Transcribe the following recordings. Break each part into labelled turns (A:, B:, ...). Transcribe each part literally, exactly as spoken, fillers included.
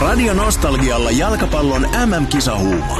A: Radio Nostalgialla jalkapallon äm äm-kisahuuma.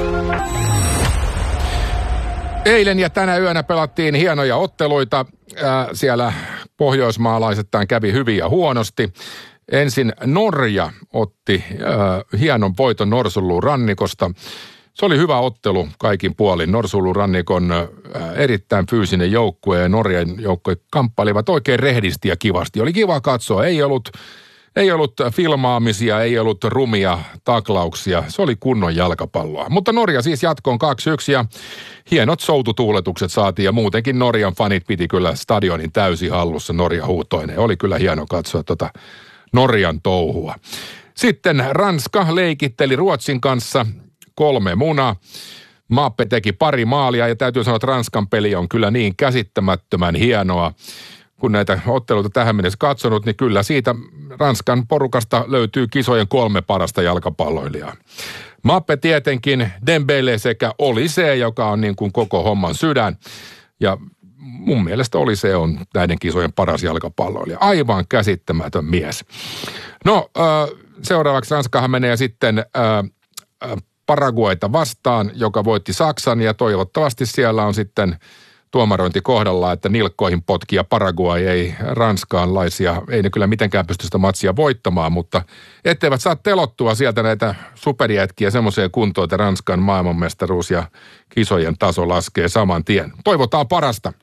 B: Eilen ja tänä yönä pelattiin hienoja otteluita. Äh, siellä pohjoismaalaisittain kävi hyvin ja huonosti. Ensin Norja otti äh, hienon voiton Norsunluun rannikosta. Se oli hyvä ottelu kaikin puolin. Norsunluun rannikon äh, erittäin fyysinen joukkue ja Norjan joukkue kamppailivat oikein rehdisti ja kivasti. Oli kiva katsoa. Ei ollut, ei ollut filmaamisia, ei ollut rumia taklauksia. Se oli kunnon jalkapalloa. Mutta Norja siis jatkoon kaksi yksi ja hienot soututuuletukset saatiin ja muutenkin Norjan fanit piti kyllä stadionin täysin hallussa Norja huutoineen. Oli kyllä hieno katsoa tota Norjan touhua. Sitten Ranska leikitteli Ruotsin kanssa kolme munaa. Maappe teki pari maalia ja täytyy sanoa, että Ranskan peli on kyllä niin käsittämättömän hienoa. Kun näitä otteluita tähän mennessä katsonut, niin kyllä siitä Ranskan porukasta löytyy kisojen kolme parasta jalkapalloilijaa. Maappe tietenkin, Dembele sekä Olise, joka on niin kuin koko homman sydän. Ja mun mielestä Olise on näiden kisojen paras jalkapalloilija. Aivan käsittämätön mies. No, äh, seuraavaksi Ranskahan menee sitten äh, Paraguayta vastaan, joka voitti Saksan. Ja toivottavasti siellä on sitten tuomarointi kohdalla, että nilkkoihin potki ja Paraguay ei ranskaanlaisia, ei ne kyllä mitenkään pysty sitä matsia voittamaan, mutta etteivät saa telottua sieltä näitä superjätkiä semmoiseen kuntoon, että Ranskan maailmanmestaruus ja kisojen taso laskee saman tien. Toivotaan parasta.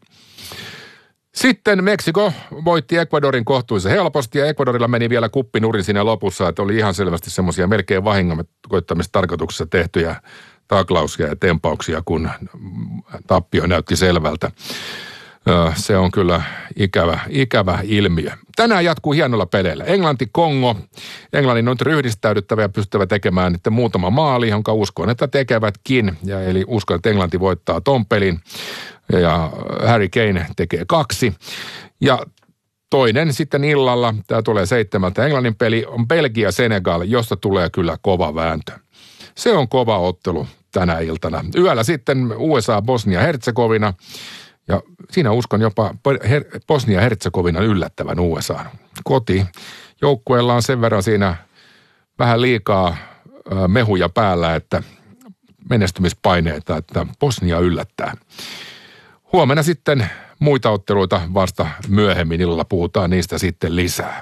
B: Sitten Meksiko voitti Ecuadorin kohtuullisen helposti ja Ecuadorilla meni vielä kuppinurin siinä lopussa, että oli ihan selvästi semmoisia melkein vahingoittamistarkoituksessa tehtyjä taklauksia ja tempauksia, kun tappio näytti selvältä. Se on kyllä ikävä, ikävä ilmiö. Tänään jatkuu hienolla peleillä. Englanti-Kongo. Englannin on nyt ryhdistäydyttävä ja pystyttävä tekemään nyt muutama maali, jonka uskon, että tekevätkin. Ja eli uskon, että Englanti voittaa ton pelin. Ja Harry Kane tekee kaksi. Ja toinen sitten illalla, tämä tulee seitsemältä Englannin peli, on Belgia-Senegal, josta tulee kyllä kova vääntö. Se on kova ottelu tänä iltana. Yöllä sitten U S A, Bosnia-Herzegovina. Ja siinä uskon jopa Bosnia-Herzegovinan yllättävän U S A. Koti. Joukkueella on sen verran siinä vähän liikaa mehuja päällä, että menestymispaineita, että Bosnia yllättää. Huomenna sitten muita otteluita vasta myöhemmin illalla puhutaan niistä sitten lisää.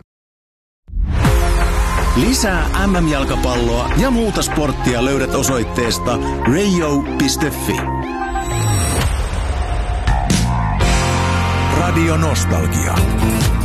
A: Lisää äm äm-jalkapalloa ja muuta sporttia löydät osoitteesta radio piste fi. Radio Nostalgia.